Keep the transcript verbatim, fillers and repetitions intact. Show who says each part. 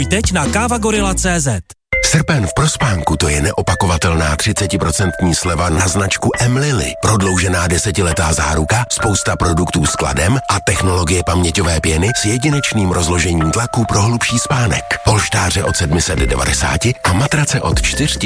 Speaker 1: Teď na kávagorilla tečka cé zet.
Speaker 2: Srpen v Prospánku to je neopakovatelná třicet procent sleva na značku M-Lily. Prodloužená desetiletá záruka, spousta produktů s kladem a technologie paměťové pěny s jedinečným rozložením tlaku pro hlubší spánek. Polštáře od sedm set devadesát a matrace od čtyři